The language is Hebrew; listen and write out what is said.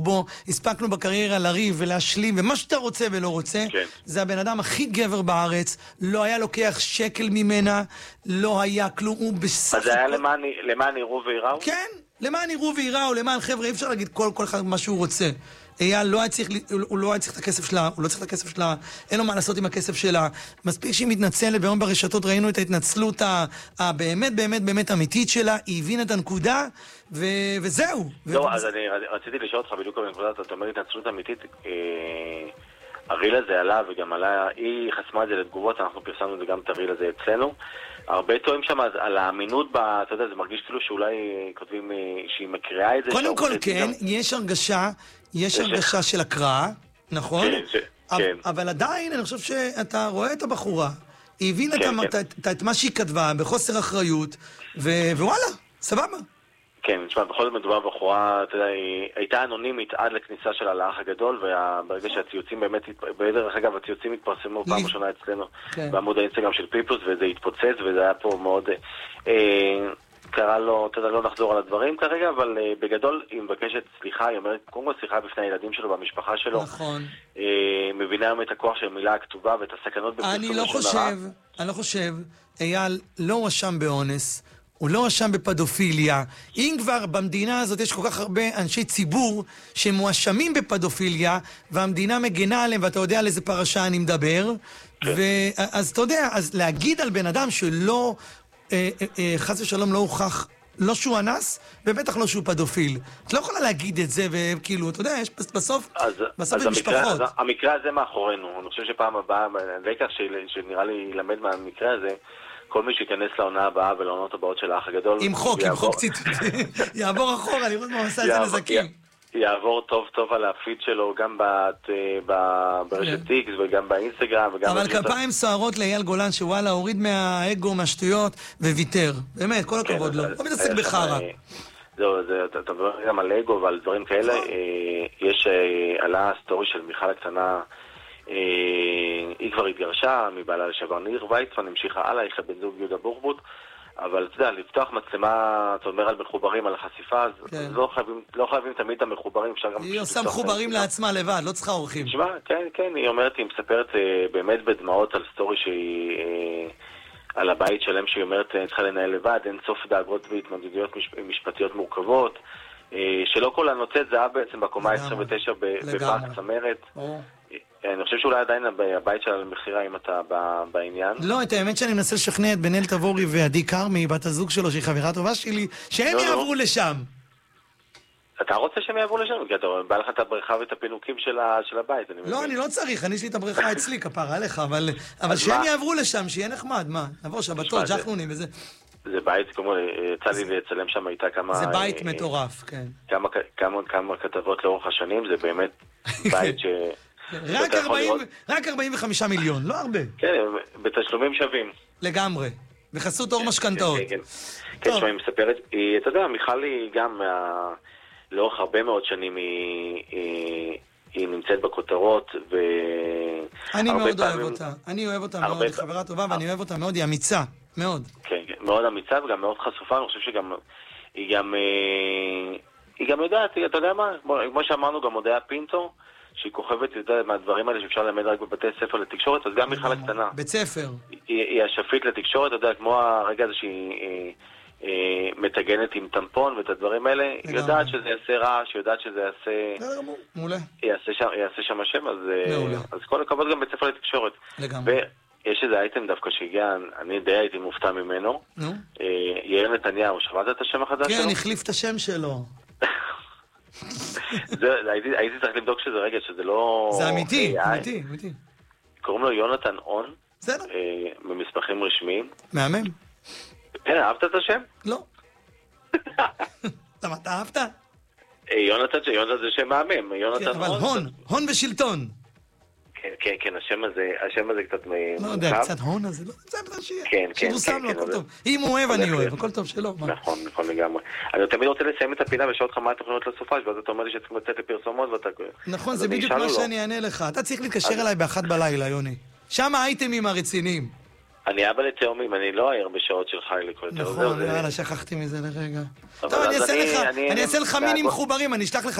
בו, הספקנו בקריירה לריב ולהשלים, ומה שאתה רוצה ולא רוצה, כן. זה הבן אדם הכי גבר בארץ, לא היה לוקח שקל ממנה, לא היה כלום, הוא בסך אז זה היה למען יראו ויראו? כן, למען יראו ויראו, למען חבר'ה, אי אפשר להגיד כל אחד מה שהוא רוצה. אייל הוא לא היה צריך את הכסף שלה, הוא לא צריך את הכסף שלה, אין לו מה לעשות עם הכסף שלה. מספיק שהיא מתנצלת, ביום ברשתות ראינו את ההתנצלות הבאמת באמת באמת אמיתית שלה, היא הבינה את הנקודה, וזהו. לא, אז אני רציתי לשאול אותך בדיוק בנקודת, אתה אומר התנצלות אמיתית, הריל הזה עלה וגם עלה, היא חסמה את זה לתגובות, אנחנו פרסמנו את זה גם את הריל הזה אצלנו. הרבה טועים שם על האמינות, אתה יודע, זה מרגיש כאילו שאולי כותבים שהיא מקריאה את זה. קודם כל כן, יש הרגשה של הקראה, נכון? כן. אבל עדיין אני חושב שאתה רואה את הבחורה, היא הבינה את מה שהיא כתבה בחוסר אחריות, ווואלה, סבבה. כן, נשמע, בכל זאת מדובר בחורה, אתה יודע, היא הייתה אנונימית עד לכניסה שלה לאח הגדול, וברגע שהציוצים באמת, בדרך אגב, הציוצים התפרסמו פעם ראשונה אצלנו, בעמוד האינסטגרם של פיפוס, וזה התפוצץ, וזה היה פה מאוד, קרה לו, אתה יודע, לא נחזור על הדברים כרגע, אבל בגדול היא מבקשת סליחה, היא אומרת, קודם כל סליחה בפני הילדים שלו, במשפחה שלו. נכון. מבינה היום את הכוח של מילה הכתובה, ואת הסכנות אני לא חושב, אייל לא הואשם באונס, הוא לא הואשם בפדופיליה. אם כבר במדינה הזאת יש כל כך הרבה אנשי ציבור שמואשמים בפדופיליה, והמדינה מגנה עליהם, ואתה יודע על איזה פרשה אני מדבר, אז אתה יודע, אז להגיד על בן אדם שלא, חס ושלום לא הוכח, לא שהוא אנס, ובטח לא שהוא פדופיל. את לא יכולה להגיד את זה, וכאילו, אתה יודע, יש בסוף במשפחות. המקרה הזה מאחורינו. אני חושב שפעם הבאה, לקח שנראה לי ילמד מהמקרה הזה, כל מי שיכנס לעונה הבאה ולעונות הבאות של האח הגדול... עם חוק ציטוט. יעבור אחורה, לראות מה עושה את זה נזקים. יעבור טוב על הפיד שלו, גם ברשת טיקס וגם באינסטגרם. אבל כפיים סוערות לאייל גולן, שוואלה, הוריד מהאגו, מהשטויות, וויתר. באמת, כל הכבוד לו. לא מתעסק בחרה. זהו, אתה מדבר גם על אגו ועל דברים כאלה. יש, עלה סטורי של מיכל הקטנה, היא כבר התגרשה מבעלה לשעבר ניר ויצמן, המשיכה הלאה, היא בן זוג יהודה בורבוט, אבל אתה יודע, לפתוח מצלמה, אתה אומר על מחוברים, על החשיפה, אז לא חייבים תמיד את המחוברים, אפשר גם... היא עושה מחוברים לעצמה לבד, לא צריכה אורחים. תשמע, כן, היא אומרת, היא מספרת באמת בדמעות על סטורי שהיא... על הבית שלהם שהיא אומרת, צריכה לנהל לבד, אין סוף דאגות והתמודדויות משפטיות מורכבות, שלא כל הנוצאת זהב בעצם בקומה 29 בפארק צמרת. אני חושב שאולי עדיין הבית שלה למחירה אם אתה בעניין. לא, את האמת שאני מנסה לשכנע את בן-אל תבורי ועדי כרמי, בת הזוג שלו, שהיא חברה טובה שלי, שהם יעברו לשם. אתה רוצה שהם יעברו לשם? כי אתה בא לך את הבריכה ואת הפינוקים של הבית. לא, אני לא צריך, אני יש לי את הבריכה אצלי, כפרה עליך, אבל שהם יעברו לשם, שיהיה נחמד, מה? נבוא שבתות, ג'חנונים וזה. זה בית, כמו, יצא לי לצלם שם איתה כמה... זה בית מטורף, כן. כמה כתבות לאורך השנים, זה באמת בית ש... רק 45 מיליון, לא הרבה. כן, בתשלומים שווים. לגמרי, בחסות אור משכנתאות. כן, שמע, היא מספרת, אתה יודע, מיכל היא גם, לאורך הרבה מאוד שנים היא נמצאת בכותרות, אני מאוד אוהב אותה, אני אוהב אותה מאוד, היא חברה טובה ואני אוהב אותה מאוד, היא אמיצה, מאוד. כן, מאוד אמיצה וגם מאוד חשופה, אני חושב שגם, היא גם יודעת, אתה יודע מה, כמו שאמרנו, גם הודעה פינטו, שהיא כוכבת מהדברים האלה שאפשר ללמד רק בבתי ספר לתקשורת, אז גם מיכל הקטנה. בית ספר. היא השפית לתקשורת, אתה יודע, כמו הרגע הזה שהיא מתגנת עם טמפון ואת הדברים האלה, היא יודעת שזה יעשה רעש, היא יודעת שזה יעשה... מעולה. יעשה שם השם, אז כל הכבוד גם בית ספר לתקשורת. לגמרי. ויש איזה אייטם דווקא שהגיע, אני די הייתי מופתע ממנו. יאיר נתניהו, שמעת את השם החדש שלו? כן, החליף את השם שלו. הייתי צריך לבדוק שזה רגע, שזה לא... זה אמיתי. קוראים לו יונתן און. בסדר. במסמכים רשמיים. מהמם. כן, אהבת את השם? לא. למה, אתה אהבת? יונתן זה שם מהמם. כן, אבל הון ושלטון. כן, השם הזה קצת לא יודע, קצת הון הזה, לא יודע, זה שיהיה. שיבוסם לו, הכל טוב. אם הוא אוהב, אני אוהב, הכל טוב שלא. נכון לגמרי. אני תמיד רוצה לסיים את הפינה ושאול אותך מה התוכניות לסופש, ואז אתה אומר לי שצריכים לצאת לפרסומות ואתה... נכון, זה בדיוק מה שאני אענה לך. אתה צריך להתקשר אליי ב1 בלילה, יוני. שם האייטמים הרציניים. אני אבא לתאומים, אני לא אעיר בשעות של חיילי כל יותר. נכון, יאללה, שכחתי מזה לרגע. טוב, אני אעשה לך מיני מחוברים, אני אשלח לך